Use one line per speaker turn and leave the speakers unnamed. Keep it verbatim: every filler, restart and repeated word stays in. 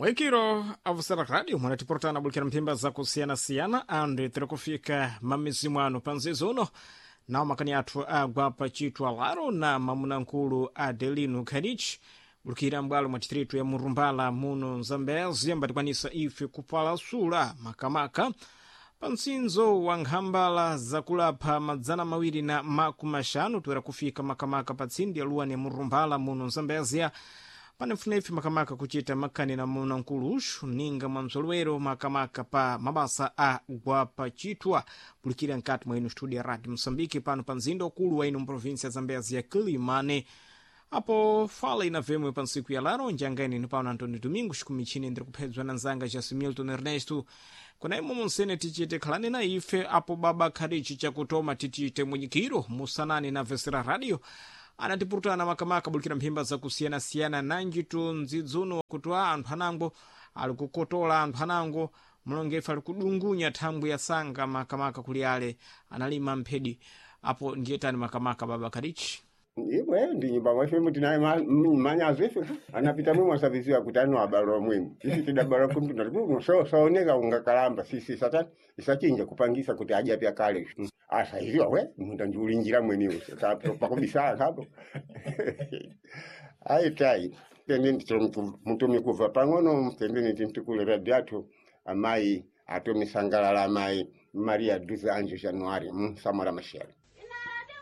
Waikiro avusara radio mwanatiportana bulikira mpimba za kusiyana-siyana ande tira kufika mamizimu ano panzizo uno nao makani athu agwa pachitwa laro na mamunankulu Adelino Khadich bulikira mbwalo mwa chitritu ya Murumbala muno Zambezi ambatikwanisa ife kupala sula makamaka pansinzo wa nkhambala za kulapha madzana mawiri na makumashanu tuwera kufika makamaka patsindi ya luwani ya Murumbala muno Zambezi panefunefi makamaka kuchita makani na munankuluxu ninga mwanzolwero makamaka pa mabasa a gwapachitwa bulikira nkati mwa inu studio ya Radio Msambiki pano panzindo kulu wa inu mprovinsia Zambezi ya Kilimane apo fala inavemwe pa nsiku ya laro njangani ni pano Antônio Domingos kumichini ndiri kuphedzwa na nzanga Jasi Milton Ernesto kuna imu msene tichite khalani na ife apo baba Khadichi chakutoma tichite mwenyikiro musanani na Vesera Radio anatipurutana makamaka bulikira mphimba za kusiyana-siyana nanjitu nzidzuno wakutwa anthu anango ali kukotola anthu anango mulongefa ali kudungunya thangwi ya sanga makamaka kuli ale analima mphedi apo ndiyetani makamaka baba Khadichi.
Iwe ndi nyumba mwefe mutinaye manyazo ife anapita mwe mwasabizia kutano abalo mwe sisi tidabalo kumtu nalibu so saoneka ungakalamba sisi satani isachinja kupangisa kuti aje pya kale asa hivyo we munda njulinjira mweniwe tapo pakubisa hapo ai tai pembeni mutumi kuva pangono pembeni timtukule radiato amai atomi sangalala amai Maria Duza Anjo Januari Samara Machel.